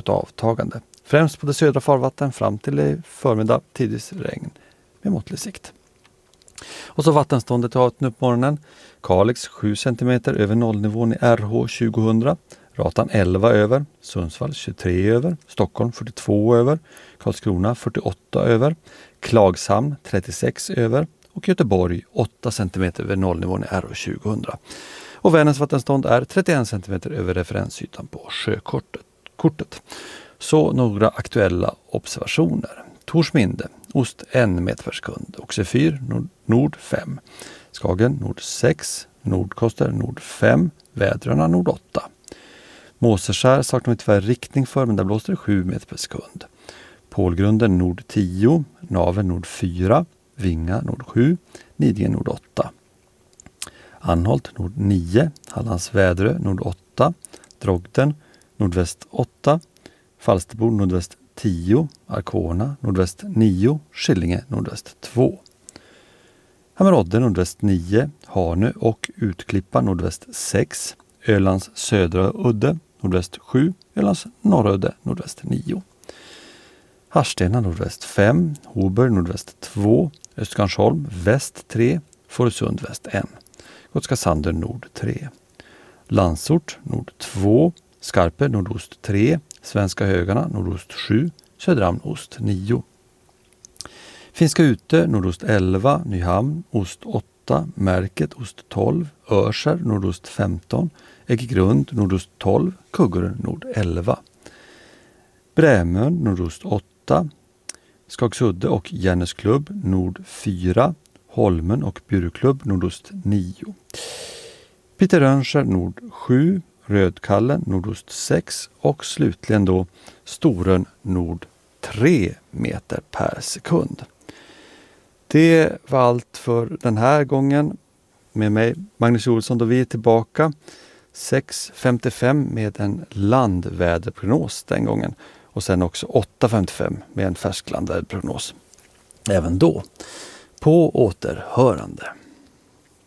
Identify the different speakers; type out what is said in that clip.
Speaker 1: något avtagande. Främst på det södra farvatten fram till i förmiddag tidigt regn med måttlig sikt. Och så vattenståndet i havet nu på morgonen. Kalix 7 cm över nollnivån i RH 2000. Ratan 11 över. Sundsvall 23 över. Stockholm 42 över. Karlskrona 48 över. Klagshamn 36 över. Och Göteborg 8 cm över nollnivån i RH 2000. Och Vänerns vattenstånd är 31 cm över referensytan på sjökortet. Så några aktuella observationer. Torsminde, ost 1 meter per sekund. Oxefyr, nord 5. Skagen, nord 6. Nordkoster, nord 5. Vädrarna, nord 8. Måseskär saknar vi tyvärr riktning för, men där blåser det 7 meter per sekund. Pålgrunden, nord 10. Naven, nord 4. Vinga, nord 7. Nidingen, nord 8. Anholt, nord 9. Hallands Väderö, nord 8. Drogden, nordväst 8. Falsterbo, nordväst 10. Arkona, nordväst 9. Skillinge, nordväst 2. Hammerodde, nordväst 9. Hanö och Utklippa, nordväst 6. Ölands södra udde, nordväst 7. Ölands norra udde, nordväst 9. Harstena, nordväst 5. Hober, nordväst 2. Östgansholm, väst 3. Fårösund, väst 1. Gotska Sander, nord 3. Landsort, nord 2. Skarpe, nordost 3. Svenska Högarna, nordost 7. Söderhamn, ost 9. Finska Ute, nordost 11. Nyhamn, ost 8. Märket, ost 12. Örser, nordost 15. Äggegrund, nordost 12. Kugguren, nord 11. Brämön, nordost 8. Skagsudde och Järnesklubb, nord 4. Holmen och Bjurklubb, nordost 9. Peter Rönnskär, nord 7. Rödkallen, nordost 6. Och slutligen då Storön, nord 3 meter per sekund. Det var allt för den här gången med mig, Magnus Olsson, då vi är tillbaka 6.55 med en landväderprognos den gången. Och sen också 8.55 med en färsk landväderprognos. Även då. På återhörande.